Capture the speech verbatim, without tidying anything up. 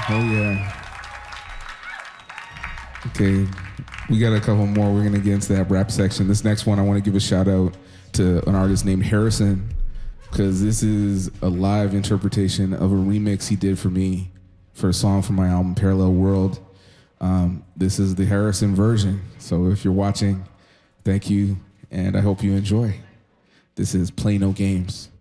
Oh yeah. Okay, we got a couple more. We're gonna get into that rap section. This next one, I want to give a shout out to an artist named Harrison, because this is a live interpretation of a remix he did for me for a song from my album Parallel World. Um, this is the Harrison version. So if you're watching, thank you, and I hope you enjoy. This is Play No Games.